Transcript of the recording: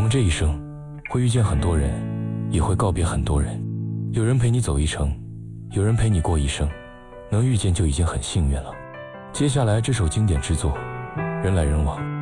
们这一生会遇见很多人，也会告别很多人。有人陪你走一程，有人陪你过一生，能遇见就已经很幸运了。接下来这首经典之作《人来人往》。